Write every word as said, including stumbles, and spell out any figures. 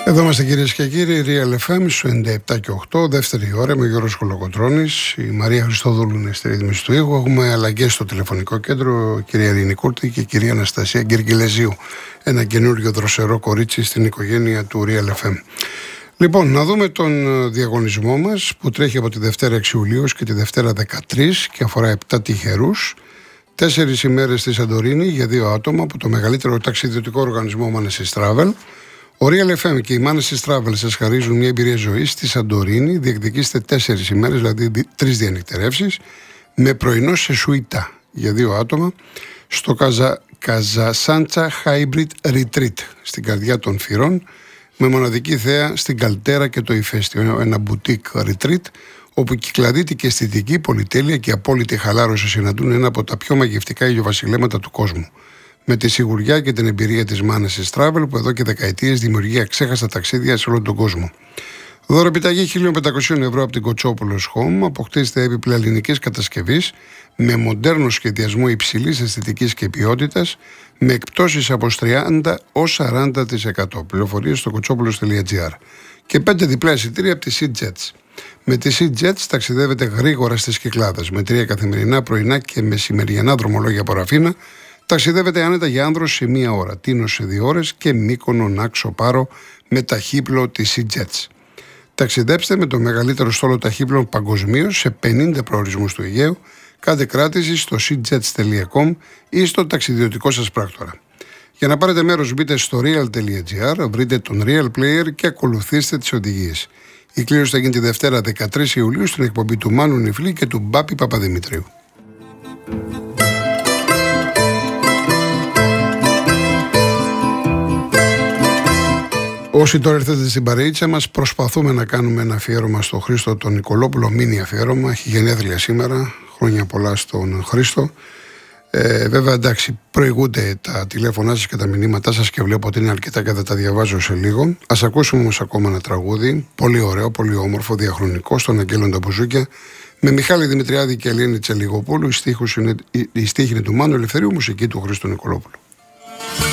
Εδώ είμαστε κυρίες και κύριοι, Real εφ εμ στο ενενήντα επτά και οκτώ, δεύτερη ώρα με Γιώργος Κολοκοτρώνης. Η Μαρία Χριστόδουλου είναι στη ρύθμιση του ήχου. Έχουμε αλλαγές στο τηλεφωνικό κέντρο, κυρία Ειρήνη Κούρτη και κυρία Αναστασία Γκυργιλεζίου. Ένα καινούριο δροσερό κορίτσι στην οικογένεια του Real εφ εμ. Λοιπόν, να δούμε τον διαγωνισμό μας που τρέχει από τη Δευτέρα έξι Ιουλίου και τη Δευτέρα δεκατρείς και αφορά επτά τυχερούς. Τέσσερις ημέρες στη Σαντορίνη για δύο άτομα από το μεγαλύτερο ταξιδιωτικό οργανισμό Manesis Travel. Ο Real εφ εμ και η Manesis Travel σας χαρίζουν μια εμπειρία ζωής στη Σαντορίνη. Διεκδικήστε τέσσερις ημέρες, δηλαδή τρεις διανυκτερεύσεις, με πρωινό σε σουίτα για δύο άτομα στο Καζα... Καζασάντσα Hybrid Retreat στην καρδιά των Φυρών, με μοναδική θέα στην Καλτέρα και το ηφαίστειο. Ένα boutique retreat όπου κυκλαδίτη και αισθητική πολυτέλεια και απόλυτη χαλάρωση συναντούν ένα από τα πιο μαγευτικά ηλιοβασιλέματα του κόσμου. Με τη σιγουριά και την εμπειρία της Manesis Travel που εδώ και δεκαετίες δημιουργεί αξέχαστα ταξίδια σε όλο τον κόσμο. Δώρο επιταγή χίλια πεντακόσια ευρώ από την Κοτσόπουλος Home. Αποκτήστε έπιπλα ελληνικής κατασκευής με μοντέρνο σχεδιασμό υψηλής αισθητικής και ποιότητας, με εκπτώσεις από τριάντα έως σαράντα τοις εκατό. Πληροφορίες στο κοτσόπουλος τελεία τζι άρ. Και πέντε διπλά εισιτήρια από τη SeaJets. Με τη SeaJets ταξιδεύετε γρήγορα στις Κυκλάδες. Με τρία καθημερινά, πρωινά και μεσημεριανά δρομολόγια από Ραφίνα. Ταξιδεύετε άνετα για άνδρος σε μία ώρα, Τίνος σε δύο ώρες και Μύκονο, Νάξο, Πάρο με ταχύπλο της SeaJets. Ταξιδέψτε με το μεγαλύτερο στόλο ταχύπλων παγκοσμίως σε πενήντα προορισμούς του Αιγαίου. Κάντε κράτηση στο seajets τελεία com ή στο ταξιδιωτικό σας πράκτορα. Για να πάρετε μέρος μπείτε στο real τελεία τζι άρ, βρείτε τον Real Player και ακολουθήστε τις οδηγίες. Η κλήρωση θα γίνει τη Δευτέρα δεκατρείς Ιουλίου στην εκπομπή του Μάνου Νιφλή και του Μπάπη Παπαδημητρίου. Όσοι τώρα έρθετε στην παρεΐτσα μας, προσπαθούμε να κάνουμε ένα αφιέρωμα στο Χρήστο τον Νικολόπουλο, μίνι αφιέρωμα. Έχει γενέθλια σήμερα. Χρόνια πολλά στον Χρήστο. Ε, βέβαια, εντάξει, προηγούνται τα τηλέφωνά σας και τα μηνύματά σας και βλέπω ότι είναι αρκετά και θα τα διαβάζω σε λίγο. Ας ακούσουμε όμως ακόμα ένα τραγούδι. Πολύ ωραίο, πολύ όμορφο, διαχρονικό, στον Αγγέλοντα Μπουζούκια. Με Μιχάλη Δημητριάδη και Ελένη Τσελιγοπούλου. Η στίχη είναι του Μάνου Ελευθερίου, μουσική του Χρήστο Νικολόπουλου.